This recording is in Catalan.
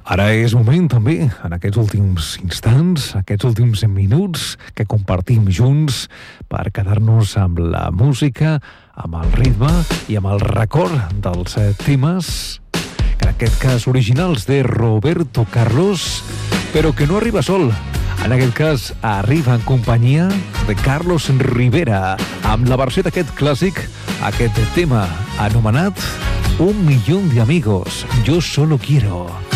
Ara és moment també, en aquests últims instants, aquests últims minuts que compartim junts per quedar-nos amb la música, amb el ritme i amb el record dels temes, que en aquest cas originals de Roberto Carlos, però que no arriba sol. En aquest cas arriba en companyia de Carlos Rivera, amb la versió d'aquest clàssic, aquest tema anomenat Un millón de amigos, yo solo quiero.